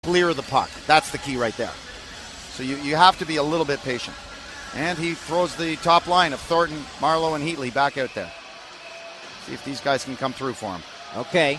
clear the puck. That's the key right there. So you have to be a little bit patient. And he throws the top line of Thornton, Marleau, and Heatley back out there. See if these guys can come through for him. Okay.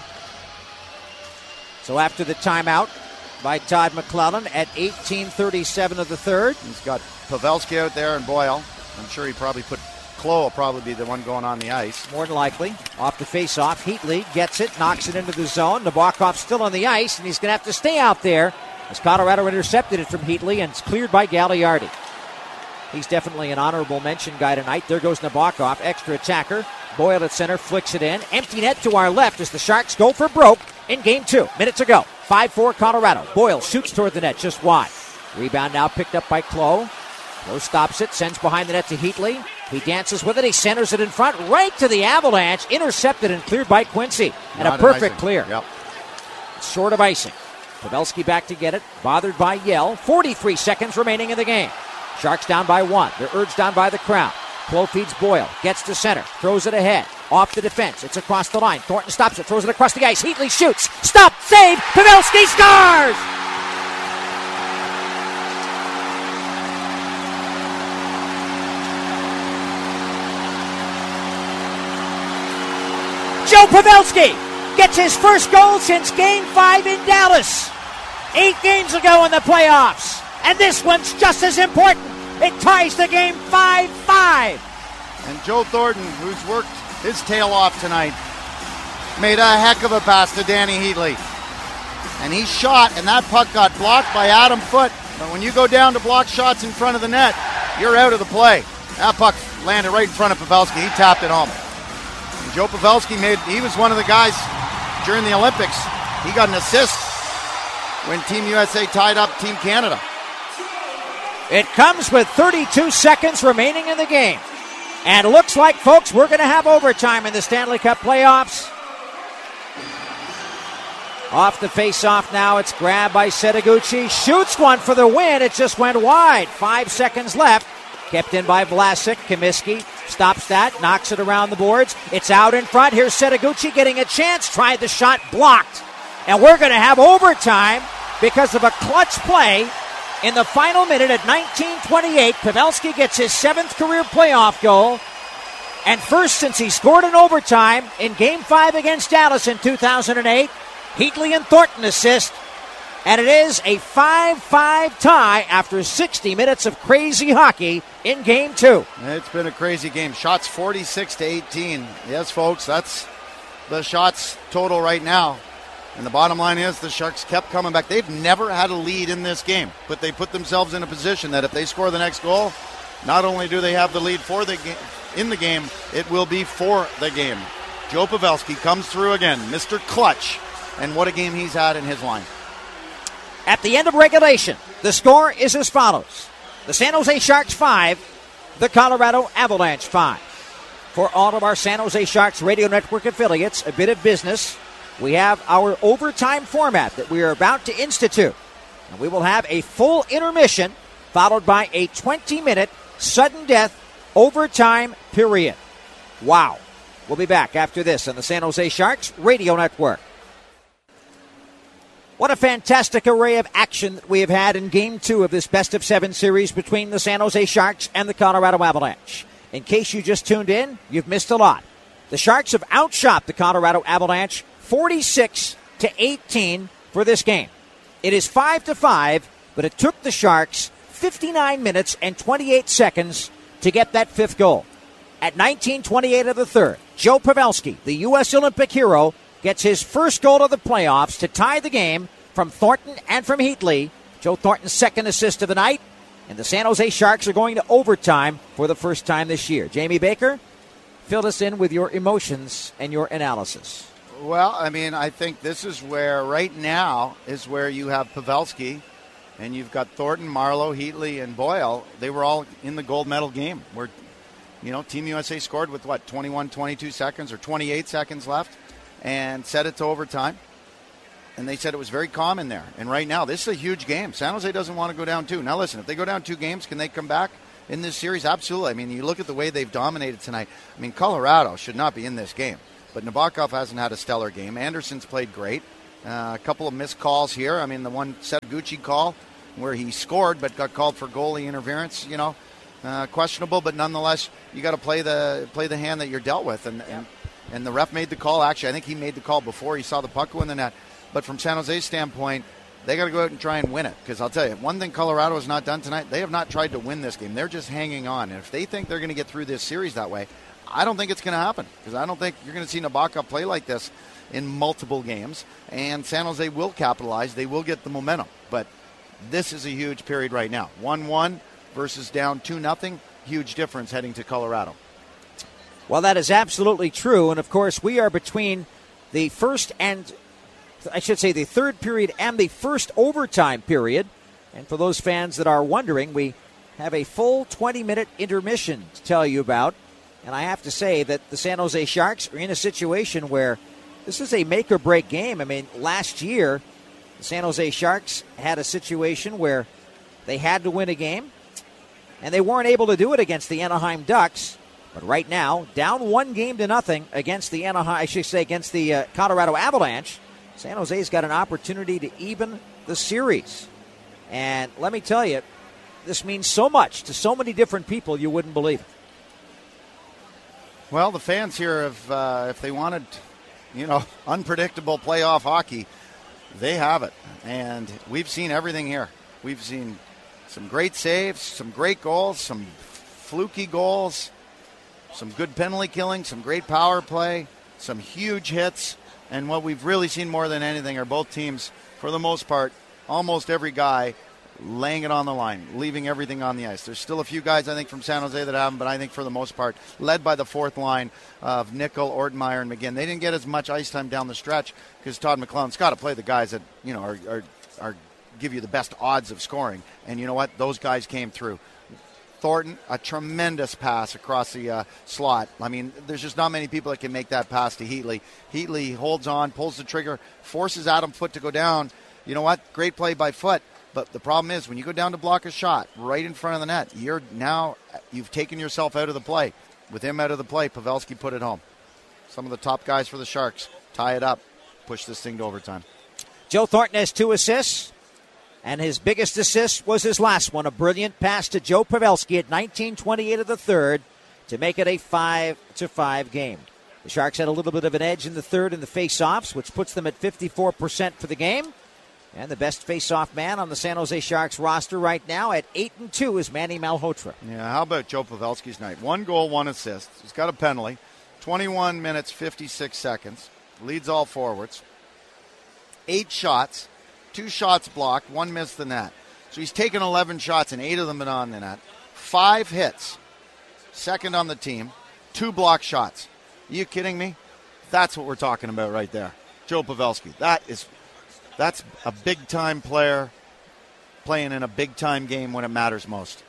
So after the timeout by Todd McClellan at 18:37 of the third. He's got Pavelski out there and Boyle. I'm sure he probably put Klo will probably be the one going on the ice. More than likely. Off the face-off, Heatley gets it, knocks it into the zone. Nabokov's still on the ice, and he's going to have to stay out there as Colorado intercepted it from Heatley, and it's cleared by Gagliardi. He's definitely an honorable mention guy tonight. There goes Nabokov, extra attacker. Boyle at center, flicks it in. Empty net to our left as the Sharks go for broke in game 2. Minute to go. 5-4 Colorado. Boyle shoots toward the net, just wide. Rebound now picked up by Klo. Klo stops it, sends behind the net to Heatley. He dances with it. He centers it in front, right to the Avalanche. Intercepted and cleared by Quincy. And a perfect clear. Yep. Short of icing. Pavelski back to get it. Bothered by Yell. 43 seconds remaining in the game. Sharks down by 1. They're urged on by the crowd. Klo feeds Boyle. Gets to center. Throws it ahead. Off the defense. It's across the line. Thornton stops it. Throws it across the ice. Heatley shoots. Stop. Save. Pavelski scores! Joe Pavelski gets his first goal since Game 5 in Dallas. 8 games ago in the playoffs. And this one's just as important. It ties the game 5-5. And Joe Thornton, who's worked his tail off tonight, made a heck of a pass to Danny Heatley. And he shot, and that puck got blocked by Adam Foote. But when you go down to block shots in front of the net, you're out of the play. That puck landed right in front of Pavelski. He tapped it home. And Joe Pavelski he was one of the guys during the Olympics. He got an assist when Team USA tied up Team Canada. It comes with 32 seconds remaining in the game. And it looks like, folks, we're going to have overtime in the Stanley Cup playoffs. Off the face-off now, it's grabbed by Setoguchi. Shoots one for the win. It just went wide. 5 seconds left. Kept in by Vlasic. Comiskey stops that, knocks it around the boards. It's out in front. Here's Setoguchi getting a chance. Tried the shot, blocked. And we're going to have overtime because of a clutch play. In the final minute at 19:28, Pavelski gets his 7th career playoff goal. And first since he scored in overtime in Game 5 against Dallas in 2008, Heatley and Thornton assist. And it is a 5-5 tie after 60 minutes of crazy hockey in Game 2. It's been a crazy game. Shots 46-18. Yes, folks, that's the shots total right now. And the bottom line is the Sharks kept coming back. They've never had a lead in this game, but they put themselves in a position that if they score the next goal, not only do they have the lead for the in the game, it will be for the game. Joe Pavelski comes through again, Mr. Clutch, and what a game he's had in his line. At the end of regulation, the score is as follows. The San Jose Sharks 5, the Colorado Avalanche 5. For all of our San Jose Sharks radio network affiliates, a bit of business. We have our overtime format that we are about to institute. And we will have a full intermission followed by a 20-minute sudden death overtime period. Wow. We'll be back after this on the San Jose Sharks radio network. What a fantastic array of action that we have had in Game 2 of this best-of-7 series between the San Jose Sharks and the Colorado Avalanche. In case you just tuned in, you've missed a lot. The Sharks have outshot the Colorado Avalanche 46-18 for this game. It is 5-5, but it took the Sharks 59 minutes and 28 seconds to get that 5th goal. At 19:28 of the third, Joe Pavelski, the U.S. Olympic hero, gets his first goal of the playoffs to tie the game from Thornton and from Heatley. Joe Thornton's 2nd assist of the night, and the San Jose Sharks are going to overtime for the first time this year. Jamie Baker, fill us in with your emotions and your analysis. Well, I mean, I think this is where, right now, is where you have Pavelski, and you've got Thornton, Marleau, Heatley, and Boyle. They were all in the gold medal game where, Team USA scored with, 21, 22 seconds or 28 seconds left and set it to overtime. And they said it was very calm in there. And right now, this is a huge game. San Jose doesn't want to go down 2. Now, listen, if they go down 2 games, can they come back in this series? Absolutely. I mean, you look at the way they've dominated tonight. I mean, Colorado should not be in this game. But Nabokov hasn't had a stellar game. Anderson's played great. A couple of missed calls here. I mean, the one Setaguchi call where he scored but got called for goalie interference, questionable, but nonetheless, you got to play the hand that you're dealt with. And the ref made the call. Actually, I think he made the call before he saw the puck go in the net. But from San Jose's standpoint, they got to go out and try and win it. Because I'll tell you, one thing Colorado has not done tonight, they have not tried to win this game. They're just hanging on. And if they think they're going to get through this series that way, I don't think it's going to happen. Because I don't think you're going to see Nabokov play like this in multiple games. And San Jose will capitalize. They will get the momentum. But this is a huge period right now. 1-1 versus down 2-0. Huge difference heading to Colorado. Well, that is absolutely true. And, of course, we are between the first and, I should say, the third period and the first overtime period. And for those fans that are wondering, we have a full 20-minute intermission to tell you about. And I have to say that the San Jose Sharks are in a situation where this is a make-or-break game. I mean, last year, the San Jose Sharks had a situation where they had to win a game, and they weren't able to do it against the Anaheim Ducks. But right now, down 1-0 against the against the Colorado Avalanche, San Jose's got an opportunity to even the series. And let me tell you, this means so much to so many different people you wouldn't believe it. Well, the fans here have, if they wanted, unpredictable playoff hockey, they have it. And we've seen everything here. We've seen some great saves, some great goals, some fluky goals, some good penalty killing, some great power play, some huge hits. And what we've really seen more than anything are both teams, for the most part, almost every guy laying it on the line, leaving everything on the ice. There's still a few guys, I think, from San Jose that haven't, but I think for the most part, led by the fourth line of Nickel, Ortmeyer, and McGinn. They didn't get as much ice time down the stretch because Todd McLellan's got to play the guys that, are give you the best odds of scoring. And you know what? Those guys came through. Thornton, a tremendous pass across the slot. I mean, there's just not many people that can make that pass to Heatley. Heatley holds on, pulls the trigger, forces Adam Foote to go down. You know what? Great play by Foote. But the problem is when you go down to block a shot right in front of the net, you've taken yourself out of the play. With him out of the play, Pavelski put it home. Some of the top guys for the Sharks tie it up, push this thing to overtime. Joe Thornton has 2 assists, and his biggest assist was his last one, a brilliant pass to Joe Pavelski at 19:28 of the third to make it a 5-5 game. The Sharks had a little bit of an edge in the third in the face-offs, which puts them at 54% for the game. And the best face-off man on the San Jose Sharks roster right now at 8-2 is Manny Malhotra. Yeah, how about Joe Pavelski's night? 1 goal, 1 assist. He's got a penalty. 21 minutes, 56 seconds. Leads all forwards. 8 shots. 2 shots blocked. 1 missed the net. So he's taken 11 shots and 8 of them been on the net. 5 hits. Second on the team. 2 blocked shots. Are you kidding me? That's what we're talking about right there. Joe Pavelski. That's a big-time player playing in a big-time game when it matters most.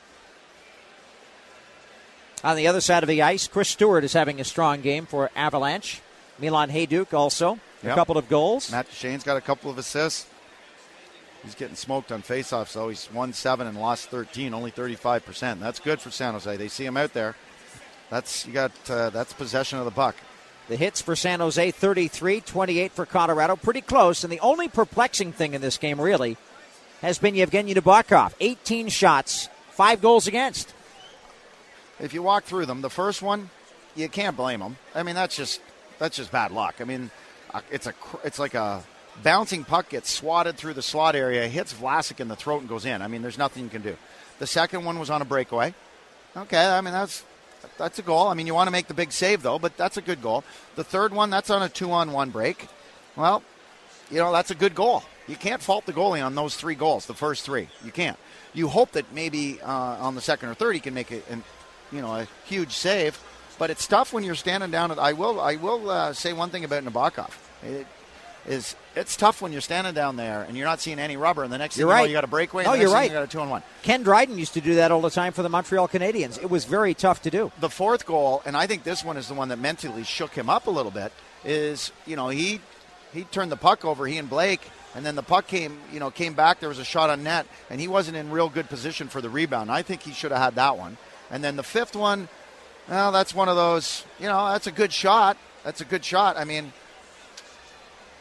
On the other side of the ice, Chris Stewart is having a strong game for Avalanche. Milan Hajduk also, a couple of goals. Matt Duchene's got a couple of assists. He's getting smoked on faceoffs, though. He's won 7 and lost 13, only 35%. That's good for San Jose. They see him out there. That's possession of the puck. The hits for San Jose, 33, 28 for Colorado. Pretty close. And the only perplexing thing in this game, really, has been Yevgeny Nabokov. 18 shots, 5 goals against. If you walk through them, the first one, you can't blame him. I mean, that's just bad luck. I mean, it's like a bouncing puck gets swatted through the slot area, hits Vlasic in the throat and goes in. I mean, there's nothing you can do. The second one was on a breakaway. Okay, I mean, that's a goal. I mean, you want to make the big save, though, but that's a good goal. The third one, that's on a 2-on-1 break. Well, that's a good goal. You can't fault the goalie on those 3 goals, the first 3. You can't. You hope that maybe on the second or third he can make a huge save, but it's tough when you're standing down. I will say one thing about Nabokov. It's tough when you're standing down there and you're not seeing any rubber, and the next thing you know, you got a breakaway, and the next thing you got a 2-on-1. Ken Dryden used to do that all the time for the Montreal Canadiens. It was very tough to do. The fourth goal, and I think this one is the one that mentally shook him up a little bit, is, he turned the puck over, he and Blake, and then the puck came back, there was a shot on net, and he wasn't in real good position for the rebound. I think he should have had that one. And then the fifth one, well, that's one of those, that's a good shot. I mean,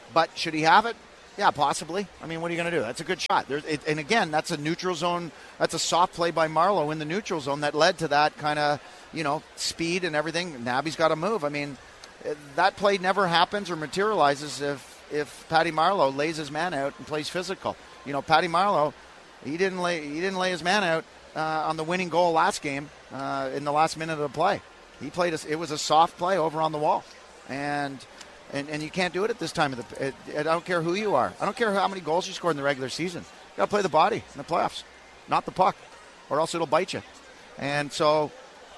But should he have it? Yeah, possibly. I mean, what are you going to do? That's a good shot. And again, that's a neutral zone. That's a soft play by Marleau in the neutral zone that led to that kind of, speed and everything. Nabby's got to move. I mean, that play never happens or materializes if Patty Marleau lays his man out and plays physical. Patty Marleau, he didn't lay his man out on the winning goal last game in the last minute of the play. He played it was a soft play over on the wall, and you can't do it at this time of the. I don't care who you are. I don't care how many goals you scored in the regular season. You got to play the body in the playoffs, not the puck, or else it'll bite you. And so,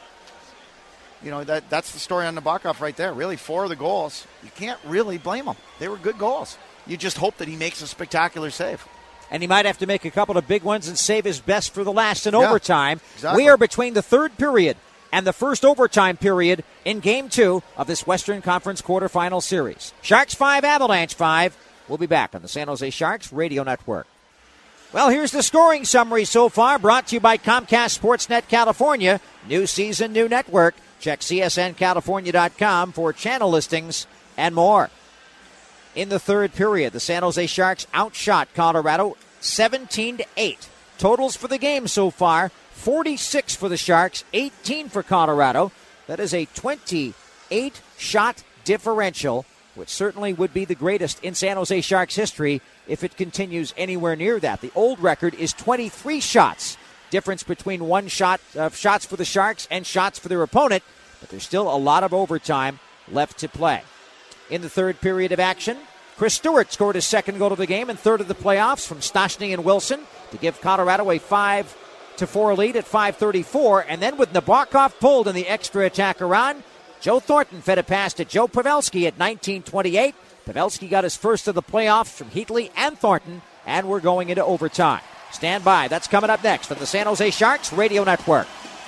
that's the story on Nabokov right there. Really, 4 of the goals, you can't really blame him. They were good goals. You just hope that he makes a spectacular save. And he might have to make a couple of big ones and save his best for the last in overtime. Exactly. We are between the third period and the first overtime period in Game 2 of this Western Conference quarterfinal series. Sharks 5, Avalanche 5. We'll be back on the San Jose Sharks Radio Network. Well, here's the scoring summary so far, brought to you by Comcast Sportsnet California. New season, new network. Check csncalifornia.com for channel listings and more. In the third period, the San Jose Sharks outshot Colorado 17-8. Totals for the game so far, 46 for the Sharks, 18 for Colorado. That is a 28-shot differential, which certainly would be the greatest in San Jose Sharks history if it continues anywhere near that. The old record is 23 shots. Difference between one shot of shots for the Sharks and shots for their opponent, but there's still a lot of overtime left to play. In the third period of action, Chris Stewart scored his second goal of the game and third of the playoffs from Stastny and Wilson to give Colorado a 5-4 lead at 5:34. And then with Nabokov pulled in the extra attacker on, Joe Thornton fed a pass to Joe Pavelski at 19:28. Pavelski got his first of the playoffs from Heatley and Thornton, and we're going into overtime. Stand by. That's coming up next on the San Jose Sharks Radio Network.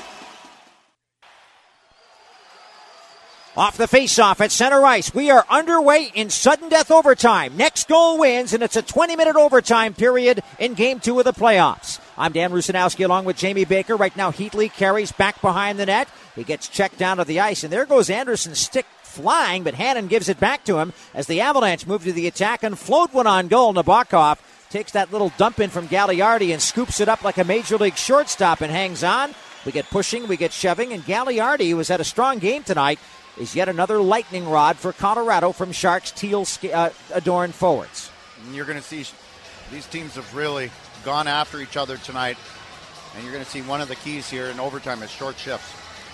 Off the faceoff at center ice. We are underway in sudden death overtime. Next goal wins, and it's a 20-minute overtime period in Game 2 of the playoffs. I'm Dan Rusanowski along with Jamie Baker. Right now, Heatley carries back behind the net. He gets checked down to the ice, and there goes Anderson's stick flying, but Hannon gives it back to him as the Avalanche move to the attack and float one on goal. Nabokov takes that little dump in from Gagliardi and scoops it up like a Major League shortstop and hangs on. We get pushing, we get shoving, and Gagliardi, who has had a strong game tonight, is yet another lightning rod for Colorado from Sharks' teal-adorned forwards. And you're going to see these teams have really gone after each other tonight, and you're going to see one of the keys here in overtime is short shifts.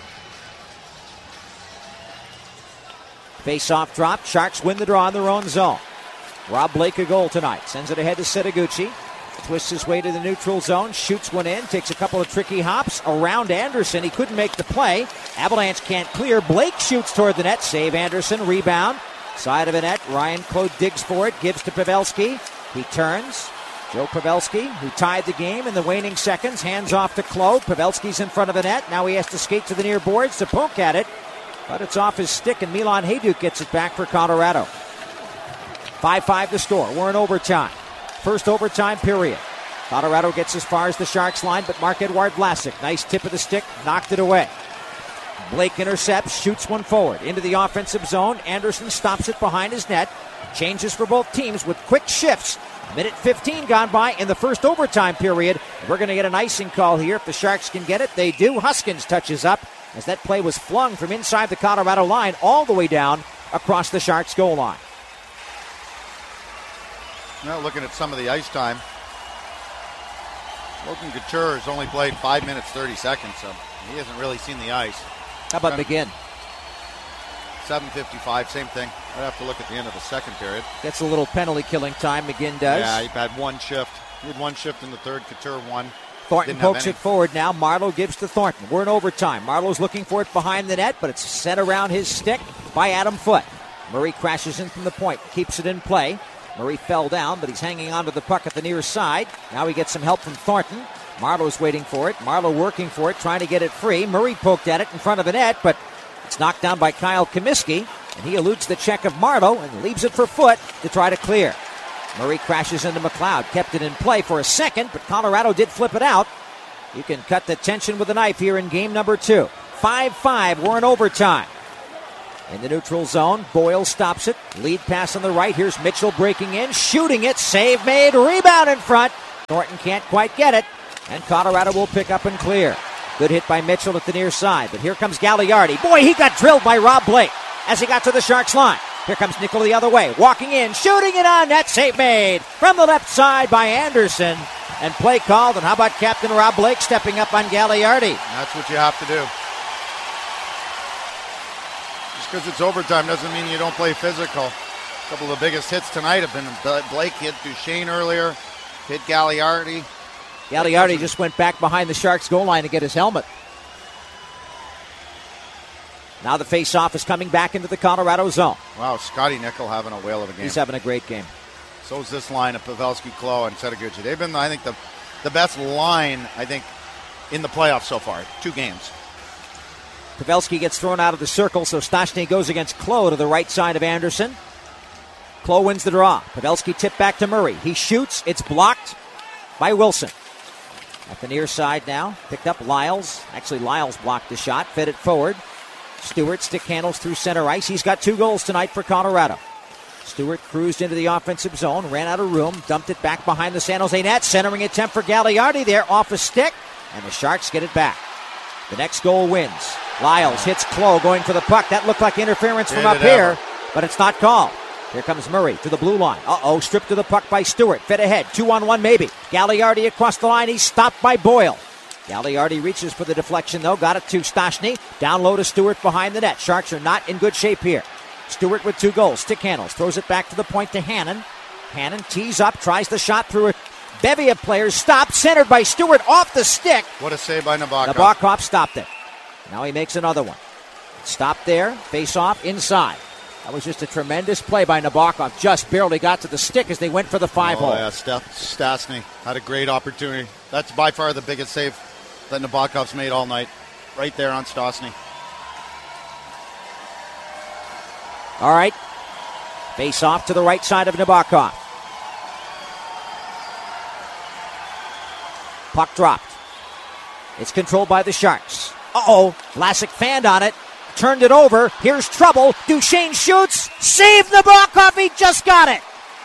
Face-off drop. Sharks win the draw in their own zone. Rob Blake a goal tonight. Sends it ahead to Setaguchi. Twists his way to the neutral zone. Shoots one in. Takes a couple of tricky hops around Anderson. He couldn't make the play. Avalanche can't clear. Blake shoots toward the net. Save Anderson. Rebound. Side of the net. Ryan Claude digs for it. Gives to Pavelski. He turns. Joe Pavelski, who tied the game in the waning seconds. Hands off to Claude. Pavelski's in front of the net. Now he has to skate to the near boards to poke at it. But it's off his stick, and Milan Hajduk gets it back for Colorado. 5-5 to score. We're in overtime. First overtime period. Colorado gets as far as the Sharks line, but Marc-Edouard Vlasic, nice tip of the stick, knocked it away. Blake intercepts, shoots one forward into the offensive zone. Anderson stops it behind his net. Changes for both teams with quick shifts. Minute 15 gone by in the first overtime period. We're going to get an icing call here. If the Sharks can get it, they do. Huskins touches up as that play was flung from inside the Colorado line all the way down across the Sharks goal line. Now looking at some of the ice time, Logan Couture has only played 5 minutes, 30 seconds, so he hasn't really seen the ice. How about McGinn? 7:55, same thing. I'd have to look at the end of the second period. Gets a little penalty killing time, McGinn does. Yeah, he had one shift. He had one shift in the third, Couture one. Thornton pokes it forward now. Marleau gives to Thornton. We're in overtime. Marlowe's looking for it behind the net, but it's sent around his stick by Adam Foote. Murray crashes in from the point, keeps it in play. Murray fell down, but he's hanging onto the puck at the near side. Now he gets some help from Thornton. Marlowe's waiting for it. Marleau working for it, trying to get it free. Murray poked at it in front of the net, but it's knocked down by Kyle Comiskey, and he eludes the check of Marleau and leaves it for Foote to try to clear. Murray crashes into McLeod, kept it in play for a second, but Colorado did flip it out. You can cut the tension with a knife here in game number 2. 5-5, we're in overtime. In the neutral zone, Boyle stops it. Lead pass on the right. Here's Mitchell breaking in, shooting it. Save made, rebound in front. Thornton can't quite get it, and Colorado will pick up and clear. Good hit by Mitchell at the near side, but here comes Gagliardi. Boy, he got drilled by Rob Blake as he got to the Sharks line. Here comes Nickel the other way, walking in, shooting it on net. Save made from the left side by Anderson, and play called. And how about Captain Rob Blake stepping up on Gagliardi? That's what you have to do. Just because it's overtime doesn't mean you don't play physical. A couple of the biggest hits tonight have been Blake hit Duchesne earlier, hit Gagliardi. Gagliardi just went back behind the Sharks goal line to get his helmet. Now the face-off is coming back into the Colorado zone. Wow, Scotty Nickel having a whale of a game. He's having a great game. So is this line of Pavelski, Klo, and Setoguchi. They've been, I think, the best line, I think, in the playoffs so far. 2 games. Pavelski gets thrown out of the circle, so Stastny goes against Klo to the right side of Anderson. Klo wins the draw. Pavelski tipped back to Murray. He shoots. It's blocked by Wilson. At the near side now, picked up Lyles. Actually, Lyles blocked the shot, fed it forward. Stewart stick handles through center ice. He's got 2 goals tonight for Colorado. Stewart cruised into the offensive zone, ran out of room, dumped it back behind the San Jose net. Centering attempt for Gagliardi there, off a stick, and the Sharks get it back. The next goal wins. Lyles hits Klo going for the puck. That looked like interference from up here, but it's not called. Here comes Murray to the blue line. Stripped to the puck by Stewart. Fed ahead, 2-on-1 maybe. Gagliardi across the line. He's stopped by Boyle. Gagliardi reaches for the deflection, though. Got it to Stastny. Down low to Stewart behind the net. Sharks are not in good shape here. Stewart with 2 goals. Stick handles. Throws it back to the point to Hannon. Hannon tees up. Tries the shot through a bevy of players. Stopped. Centered by Stewart off the stick. What a save by Nabokov. Nabokov stopped it. Now he makes another one. Stopped there. Face off inside. That was just a tremendous play by Nabokov. Just barely got to the stick as they went for the 5-hole. Yeah, Stastny had a great opportunity. That's by far the biggest save that Nabokov's made all night. Right there on Stastny. All right. Face off to the right side of Nabokov. Puck dropped. It's controlled by the Sharks. Vlasic fanned on it. Turned it over. Here's trouble. Duchesne shoots. Save Nabokov. He just got it.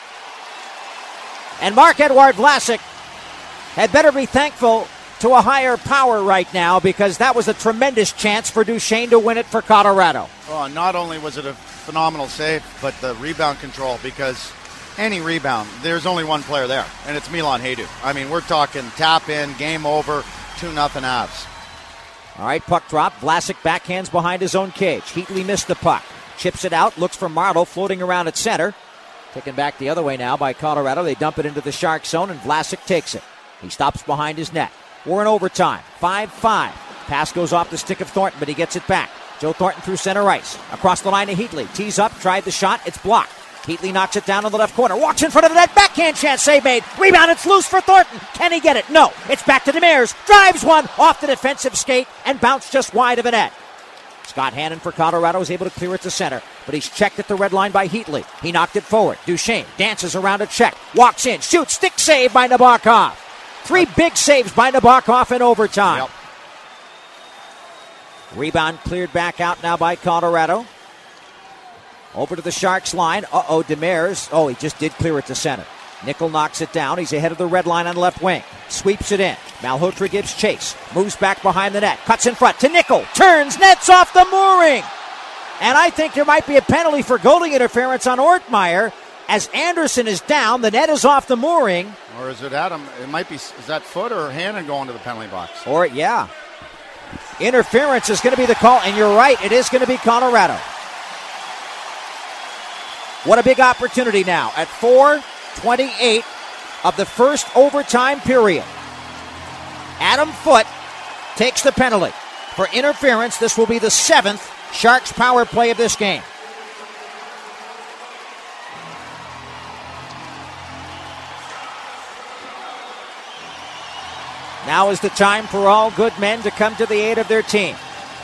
And Marc-Edouard Vlasic had better be thankful to a higher power right now, because that was a tremendous chance for Duchesne to win it for Colorado. Well, not only was it a phenomenal save, but the rebound control, because any rebound, there's only one player there, and it's Milan Hajduk. I mean, we're talking tap in, game over, 2-0 Avs. All right, puck drop. Vlasic backhands behind his own cage. Heatley missed the puck. Chips it out, looks for Marlowe floating around at center. Taken back the other way now by Colorado. They dump it into the Shark zone, and Vlasic takes it. He stops behind his net. We're in overtime. 5-5. Pass goes off the stick of Thornton, but he gets it back. Joe Thornton through center ice. Across the line to Heatley. Tees up, tried the shot. It's blocked. Heatley knocks it down in the left corner. Walks in front of the net. Backhand chance. Save made. Rebound. It's loose for Thornton. Can he get it? No. It's back to Demers. Drives one off the defensive skate and bounced just wide of a net. Scott Hannon for Colorado is able to clear it to center, but he's checked at the red line by Heatley. He knocked it forward. Duchesne dances around a check. Walks in. Shoots. Stick save by Nabokov. 3 big saves by Nabokov in overtime. Yep. Rebound cleared back out now by Colorado. Over to the Sharks line. Demers. He just did clear it to center. Nickel knocks it down. He's ahead of the red line on left wing. Sweeps it in. Malhotra gives chase. Moves back behind the net. Cuts in front to Nickel. Turns. Nets off the mooring. And I think there might be a penalty for goalie interference on Ortmeyer. As Anderson is down, the net is off the mooring. Or is it Adam? It might be. Is that Foot or Hannon going to the penalty box? Interference is going to be the call, and you're right. It is going to be Colorado. What a big opportunity now at 4:28 of the first overtime period. Adam Foote takes the penalty for interference. This will be the 7th Sharks power play of this game. Now is the time for all good men to come to the aid of their team.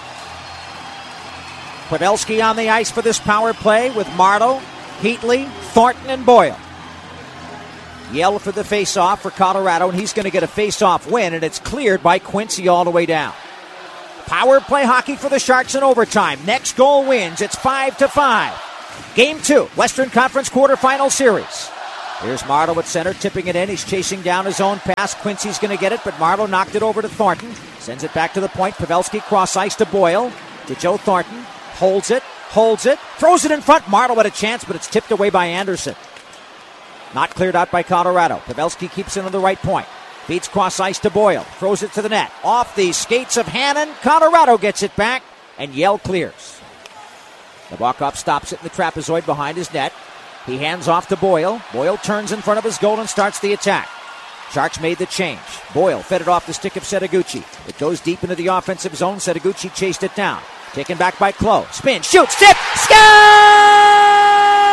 Pavelski on the ice for this power play with Marleau, Heatley, Thornton, and Boyle. Yell for the face-off for Colorado, and he's going to get a face-off win, and it's cleared by Quincy all the way down. Power play hockey for the Sharks in overtime. Next goal wins. It's 5-5. Game 2, Western Conference quarterfinal series. Here's Marleau at center, tipping it in. He's chasing down his own pass. Quincy's going to get it, but Marleau knocked it over to Thornton. Sends it back to the point. Pavelski cross ice to Boyle. To Joe Thornton. Holds it. Throws it in front. Marleau had a chance, but it's tipped away by Anderson. Not cleared out by Colorado. Pavelski keeps it on the right point. Feeds cross ice to Boyle. Throws it to the net. Off the skates of Hannon. Colorado gets it back, and Yell clears. Nabokov stops it in the trapezoid behind his net. He hands off to Boyle. Boyle turns in front of his goal and starts the attack. Sharks made the change. Boyle fed it off the stick of Setoguchi. It goes deep into the offensive zone. Setoguchi chased it down. Taken back by Clough. Spin, shoots, tip, score!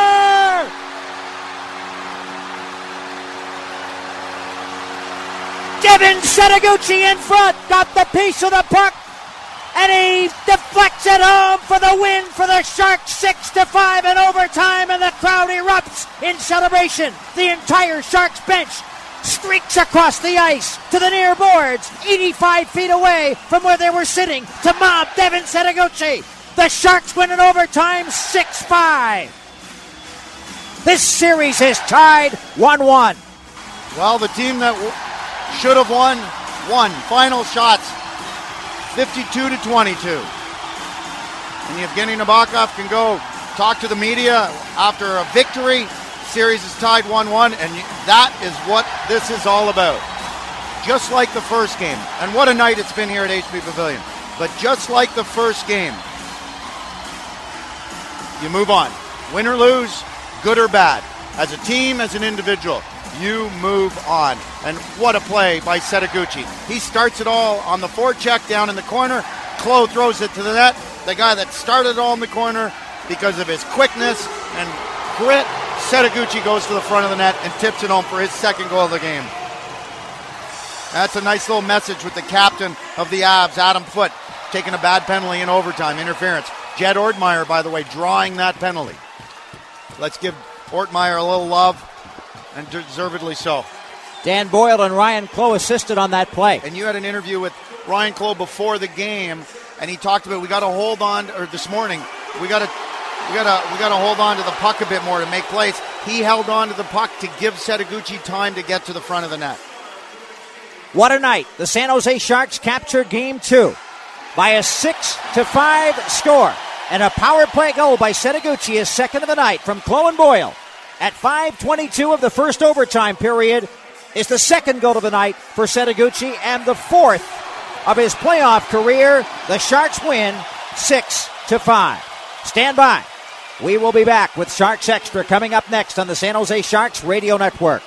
Devin Setoguchi in front. Got the piece of the puck. And he deflects it home for the win for the Sharks, 6-5 in overtime, and the crowd erupts in celebration. The entire Sharks bench streaks across the ice to the near boards, 85 feet away from where they were sitting, to mob Devin Setoguchi. The Sharks win in overtime, 6-5. This series is tied 1-1. Well, the team that should have won. Final shots. 52-22. And Evgeny Nabokov can go talk to the media after a victory. Series is tied 1-1, and that is what this is all about. Just like the first game. And what a night it's been here at HP Pavilion. But just like the first game, you move on. Win or lose, good or bad. As a team, as an individual, you move on. And what a play by Setoguchi. He starts it all on the forecheck down in the corner. Clough throws it to the net. The guy that started it all in the corner, because of his quickness and grit, Setoguchi goes to the front of the net and tips it home for his second goal of the game. That's a nice little message with the captain of the Avs, Adam Foote, taking a bad penalty in overtime, interference. Jed Ortmeyer, by the way, drawing that penalty. Let's give Ortmeyer a little love, and deservedly so. Dan Boyle and Ryan Clough assisted on that play. And you had an interview with Ryan Clough before the game, and he talked about we got to hold on, or this morning, we got to hold on to the puck a bit more to make plays. He held on to the puck to give Setoguchi time to get to the front of the net. What a night. The San Jose Sharks captured Game 2 by a 6-5 score. And a power play goal by Setoguchi is second of the night from Clough and Boyle. At 5:22 of the first overtime period is the second goal of the night for Setoguchi and the fourth of his playoff career. The Sharks win 6-5. Stand by. We will be back with Sharks Extra coming up next on the San Jose Sharks Radio Network.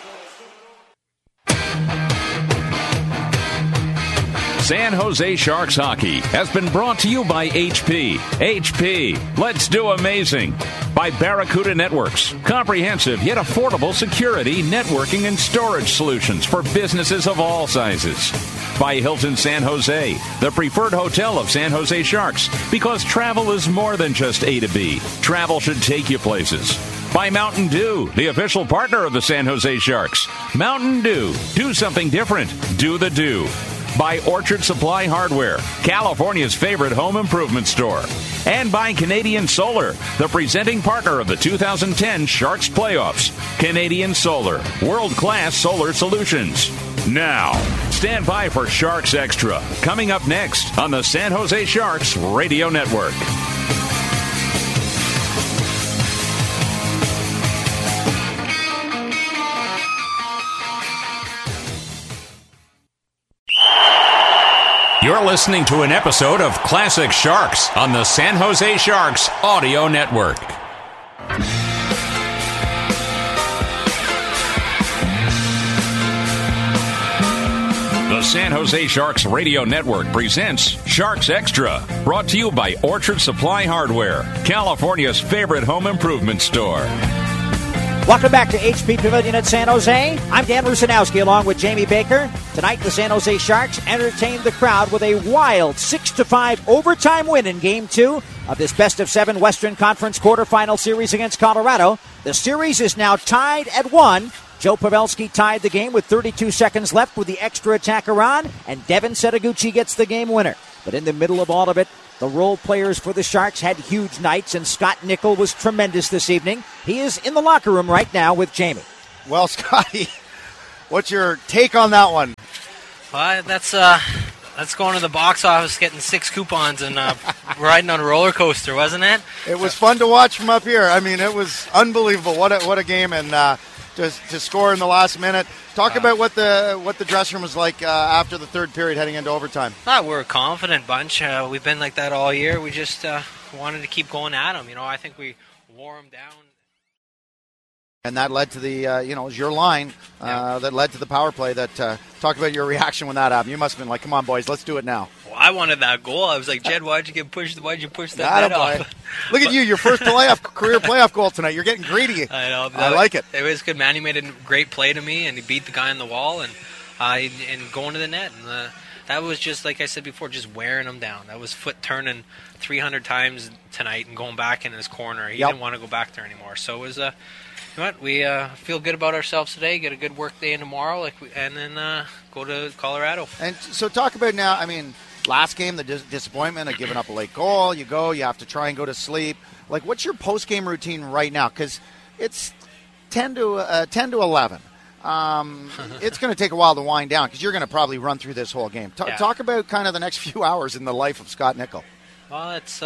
San Jose Sharks Hockey has been brought to you by HP. HP, let's do amazing. By Barracuda Networks, comprehensive yet affordable security, networking, and storage solutions for businesses of all sizes. By Hilton San Jose, the preferred hotel of San Jose Sharks, because travel is more than just A to B. Travel should take you places. By Mountain Dew, the official partner of the San Jose Sharks. Mountain Dew, do something different. Do the Dew. By Orchard Supply Hardware, California's favorite home improvement store. And by Canadian Solar, the presenting partner of the 2010 Sharks playoffs. Canadian Solar, world-class solar solutions. Now, stand by for Sharks Extra, coming up next on the San Jose Sharks Radio Network. You're listening to an episode of Classic Sharks on the San Jose Sharks Audio Network. The San Jose Sharks Radio Network presents Sharks Extra, brought to you by Orchard Supply Hardware, California's favorite home improvement store. Welcome back to HP Pavilion at San Jose. I'm Dan Rusanowski along with Jamie Baker. Tonight, the San Jose Sharks entertained the crowd with a wild 6-5 overtime win in Game 2 of this best-of-7 Western Conference quarterfinal series against Colorado. The series is now tied at 1. Joe Pavelski tied the game with 32 seconds left with the extra attacker on, and Devin Setoguchi gets the game winner. But in the middle of all of it, the role players for the Sharks had huge nights, and Scott Nickel was tremendous this evening. He is in the locker room right now with Jamie. Well, Scotty, what's your take on that one? Well, that's going to the box office, getting 6 coupons and riding on a roller coaster, wasn't it? It was fun to watch from up here. I mean, it was unbelievable. What a game, and to score in the last minute. Talk about what the dressing room was like after the third period, heading into overtime. We're a confident bunch. We've been like that all year. We just wanted to keep going at them. I think we wore them down. And that led to the, it was your line that led to the power play. Talk about your reaction when that happened. You must have been like, come on, boys, let's do it now. Well, I wanted that goal. I was like, Jed, why'd you push that net off? Look at you, your first career playoff goal tonight. You're getting greedy. I know. I like it. It was good. Manny made a great play to me, and he beat the guy on the wall and going to the net. And that was just, like I said before, just wearing him down. That was foot turning 300 times tonight and going back in his corner. He didn't want to go back there anymore. So it was you know what? We feel good about ourselves today. Get a good work day in tomorrow, and then go to Colorado. And so talk about now. I mean, last game, the disappointment of giving up a late goal. You have to try and go to sleep. Like, what's your post-game routine right now? Because it's 10 to 11. It's going to take a while to wind down because you're going to probably run through this whole game. Talk about kind of the next few hours in the life of Scott Nickel. Well, it's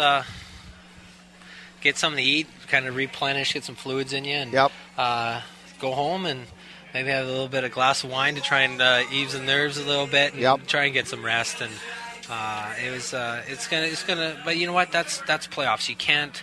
get something to eat, kind of replenish, get some fluids in you, and go home and maybe have a little bit of glass of wine to try and ease the nerves a little bit and try and get some rest. And it's gonna. But you know what? That's playoffs. You can't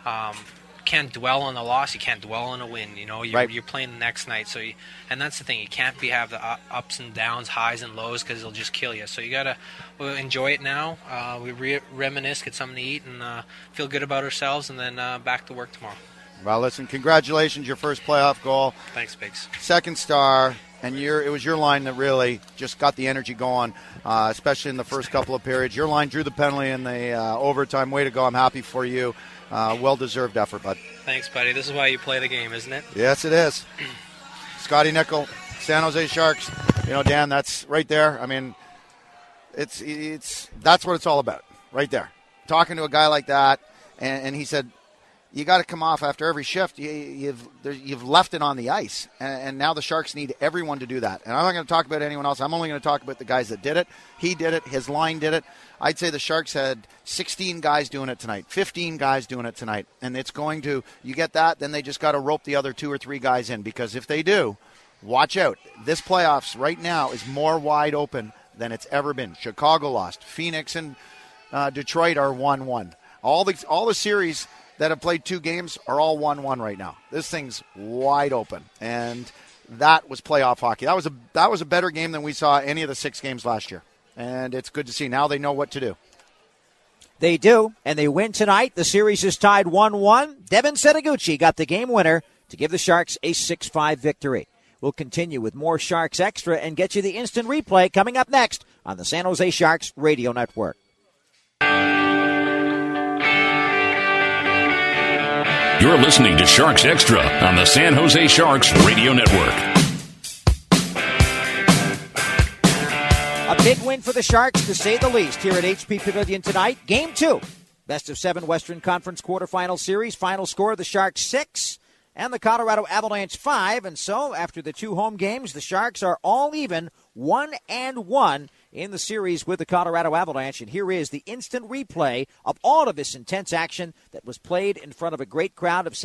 dwell on the loss. You can't dwell on a win. You're playing the next night. And that's the thing. You can't have the ups and downs, highs and lows, because it'll just kill you. So you gotta enjoy it now. We reminisce, get something to eat, and feel good about ourselves, and then back to work tomorrow. Well, listen, congratulations, your first playoff goal. Thanks, Biggs. Second star, and it was your line that really just got the energy going, especially in the first couple of periods. Your line drew the penalty in the overtime. Way to go. I'm happy for you. Well-deserved effort, bud. Thanks, buddy. This is why you play the game, isn't it? Yes, it is. Scotty Nickel, San Jose Sharks. Dan, that's right there. I mean, it's that's what it's all about, right there. Talking to a guy like that, and he said, you got to come off after every shift. You've left it on the ice, and now the Sharks need everyone to do that. And I'm not going to talk about anyone else. I'm only going to talk about the guys that did it. He did it. His line did it. I'd say the Sharks had 16 guys doing it tonight, 15 guys doing it tonight. And it's going to, you get that, then they just got to rope the other 2 or 3 guys in, because if they do, watch out. This playoffs right now is more wide open than it's ever been. Chicago lost. Phoenix and Detroit are 1-1. All the series that have played 2 games are all 1-1 right now. This thing's wide open, and that was playoff hockey. That was a better game than we saw any of the 6 games last year, and it's good to see. Now they know what to do. They do, and they win tonight. The series is tied 1-1. Devin Setaguchi got the game winner to give the Sharks a 6-5 victory. We'll continue with more Sharks Extra and get you the instant replay coming up next on the San Jose Sharks Radio Network. You're listening to Sharks Extra on the San Jose Sharks Radio Network. A big win for the Sharks, to say the least, here at HP Pavilion tonight. Game 2, best of 7 Western Conference quarterfinal series. Final score, the Sharks 6 and the Colorado Avalanche 5. And so, after the 2 home games, the Sharks are all even 1-1 in the series with the Colorado Avalanche. And here is the instant replay of all of this intense action that was played in front of a great crowd of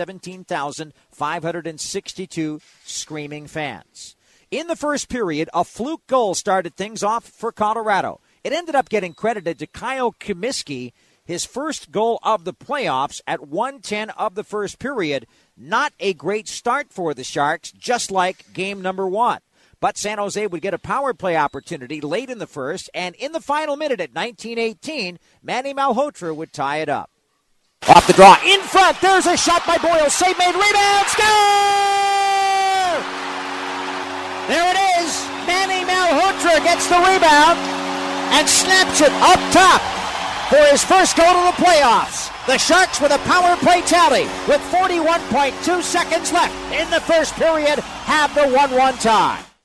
17,562 screaming fans. In the first period, a fluke goal started things off for Colorado. It ended up getting credited to Kyle Comiskey, his first goal of the playoffs at 1:10 of the first period. Not a great start for the Sharks, just like game number 1. But San Jose would get a power play opportunity late in the first, and in the final minute at 19:18, Manny Malhotra would tie it up. Off the draw, in front, there's a shot by Boyle, save made, rebound, score! There it is, Manny Malhotra gets the rebound and snaps it up top for his first goal to the playoffs. The Sharks with a power play tally with 41.2 seconds left in the first period have the 1-1 tie.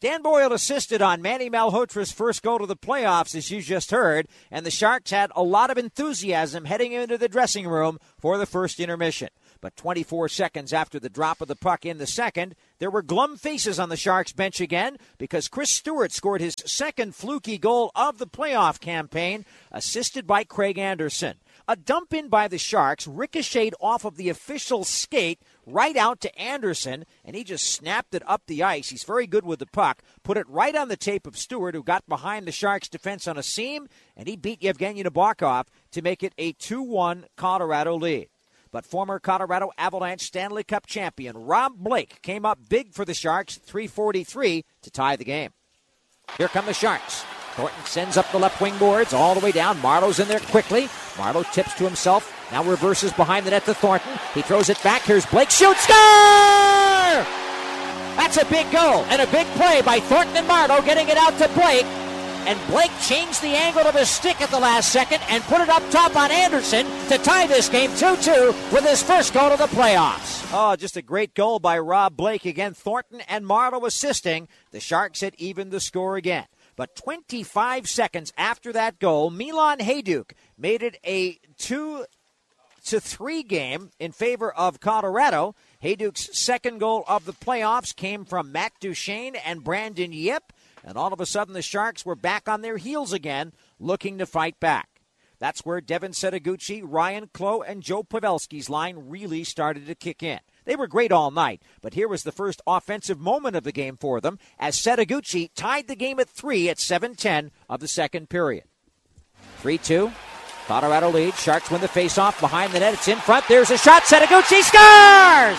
Dan Boyle assisted on Manny Malhotra's first goal to the playoffs, as you just heard, and the Sharks had a lot of enthusiasm heading into the dressing room for the first intermission. But 24 seconds after the drop of the puck in the second, there were glum faces on the Sharks bench again because Chris Stewart scored his second fluky goal of the playoff campaign, assisted by Craig Anderson. A dump in by the Sharks ricocheted off of the official's skate right out to Anderson, and he just snapped it up the ice. He's very good with the puck. Put it right on the tape of Stewart, who got behind the Sharks' defense on a seam, and he beat Yevgeny Nabokov to make it a 2-1 Colorado lead. But former Colorado Avalanche Stanley Cup champion Rob Blake came up big for the Sharks, 3:43 to tie the game. Here come the Sharks. Thornton sends up the left wing boards all the way down. Marlowe's in there quickly. Marlowe tips to himself. Now reverses behind the net to Thornton. He throws it back. Here's Blake. Shoots. Score! That's a big goal and a big play by Thornton and Marlowe, getting it out to Blake. And Blake changed the angle of his stick at the last second and put it up top on Anderson to tie this game 2-2 with his first goal of the playoffs. Oh, just a great goal by Rob Blake. Again, Thornton and Marlowe assisting. The Sharks had evened the score again. But 25 seconds after that goal, Milan Hajduk made it a 2-3 game in favor of Colorado. Hajduk's second goal of the playoffs came from Matt Duchene and Brandon Yip. And all of a sudden, the Sharks were back on their heels again, looking to fight back. That's where Devin Setoguchi, Ryan Clough, and Joe Pavelski's line really started to kick in. They were great all night, but here was the first offensive moment of the game for them as Setoguchi tied the game at 3 at 7:10 of the second period. 3-2, Colorado lead. Sharks win the faceoff behind the net. It's in front. There's a shot. Setoguchi scores!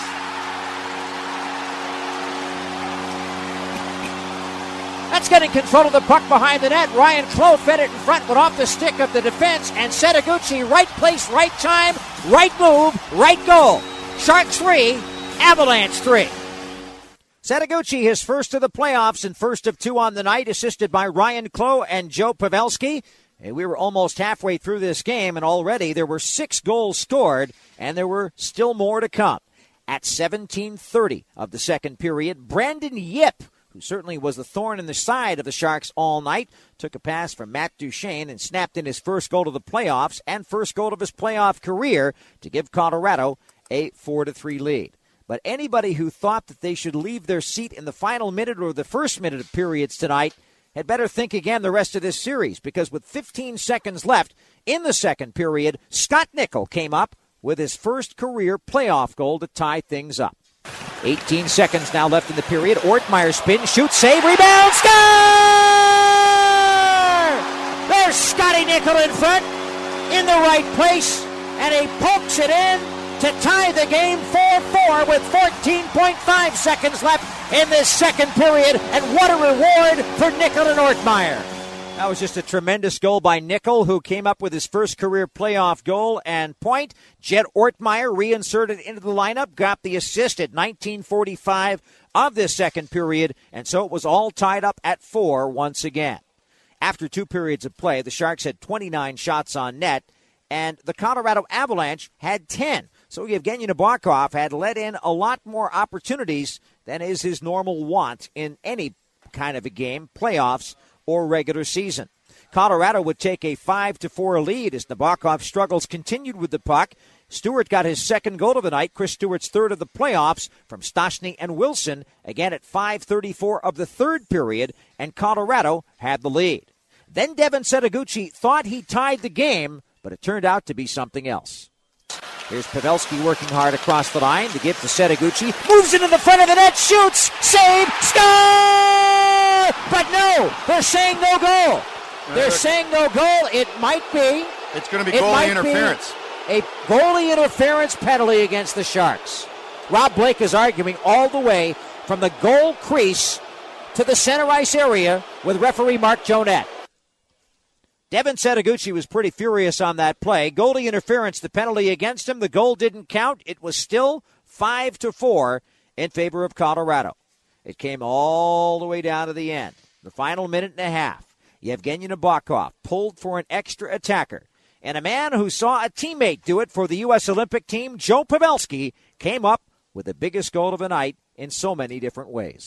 That's getting control of the puck behind the net. Ryan Clough fed it in front, but off the stick of the defense. And Setoguchi, right place, right time, right move, right goal. Sharks 3, Avalanche 3. Setoguchi, his first of the playoffs and first of 2 on the night, assisted by Ryan Clough and Joe Pavelski. And we were almost halfway through this game, and already there were 6 goals scored, and there were still more to come. At 17:30 of the second period, Brandon Yip, who certainly was the thorn in the side of the Sharks all night, took a pass from Matt Duchene and snapped in his first goal of the playoffs and first goal of his playoff career to give Colorado a 4-3 lead. But anybody who thought that they should leave their seat in the final minute or the first minute of periods tonight had better think again the rest of this series, because with 15 seconds left in the second period, Scott Nickel came up with his first career playoff goal to tie things up. 18 seconds now left in the period. Ortmeyer spins, shoots, save, rebound, score! There's Scotty Nickel in front, in the right place, and he pokes it in to tie the game 4-4 with 14.5 seconds left in this second period. And what a reward for Nickel and Ortmeyer. That was just a tremendous goal by Nickel, who came up with his first career playoff goal and point. Jed Ortmeyer reinserted into the lineup, got the assist at 19:45 of this second period, and so it was all tied up at 4 once again. After 2 periods of play, the Sharks had 29 shots on net, and the Colorado Avalanche had 10. So Yevgeny Nabokov had let in a lot more opportunities than is his normal want in any kind of a game, playoffs or regular season. Colorado would take a 5-4 lead as Nabokov's struggles continued with the puck. Stewart got his second goal of the night, Chris Stewart's third of the playoffs, from Stastny and Wilson, again at 5:34 of the third period, and Colorado had the lead. Then Devin Setoguchi thought he tied the game, but it turned out to be something else. Here's Pavelski working hard across the line to give to Setoguchi. Moves into the front of the net, shoots, save, score! But no, they're saying no goal. They're saying no goal. It might be. It's going to be goalie interference. A goalie interference penalty against the Sharks. Rob Blake is arguing all the way from the goal crease to the center ice area with referee Mark Jonette. Devin Setoguchi was pretty furious on that play. Goalie interference, the penalty against him. The goal didn't count. It was still 5-4 in favor of Colorado. It came all the way down to the end. The final minute and a half. Yevgeny Nabokov pulled for an extra attacker. And a man who saw a teammate do it for the U.S. Olympic team, Joe Pavelski, came up with the biggest goal of the night in so many different ways.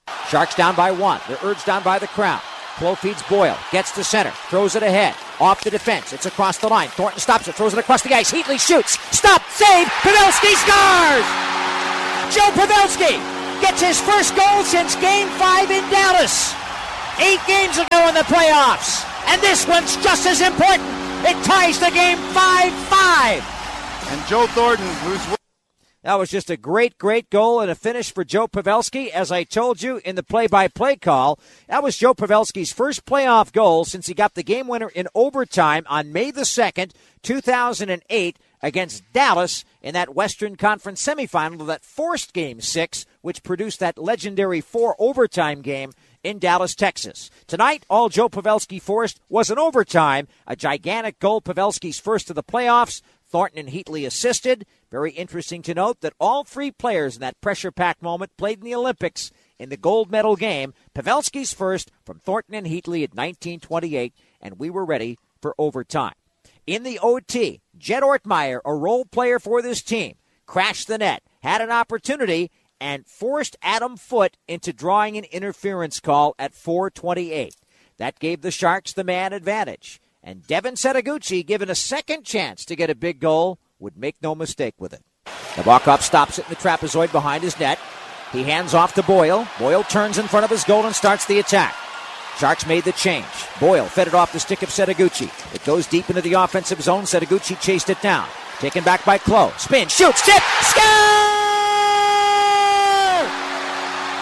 Sharks down by 1. They're urged down by the crowd. Clough feeds Boyle. Gets to center. Throws it ahead. Off the defense. It's across the line. Thornton stops it. Throws it across the ice. Heatley shoots. Stop. Save. Pavelski scores! Joe Pavelski gets his first goal since Game 5 in Dallas. 8 games ago in the playoffs. And this one's just as important. It ties the game 5-5. And Joe Thornton, that was just a great, great goal and a finish for Joe Pavelski. As I told you in the play-by-play call, that was Joe Pavelski's first playoff goal since he got the game winner in overtime on May the 2nd, 2008, against Dallas in that Western Conference semifinal that forced Game 6, which produced that legendary 4-overtime game in Dallas, Texas. Tonight, all Joe Pavelski forced was an overtime, a gigantic goal, Pavelski's first of the playoffs. Thornton and Heatley assisted. Very interesting to note that all 3 players in that pressure-packed moment played in the Olympics in the gold medal game. Pavelski's first from Thornton and Heatley at 1928, and we were ready for overtime. In the OT, Jed Ortmeyer, a role player for this team, crashed the net, had an opportunity, and forced Adam Foote into drawing an interference call at 4:28. That gave the Sharks the man advantage. And Devin Setoguchi, given a second chance to get a big goal, would make no mistake with it. Nabokov stops it in the trapezoid behind his net. He hands off to Boyle. Boyle turns in front of his goal and starts the attack. Sharks made the change. Boyle fed it off the stick of Setoguchi. It goes deep into the offensive zone. Setoguchi chased it down. Taken back by Clough. Spin, shoots, tip, score!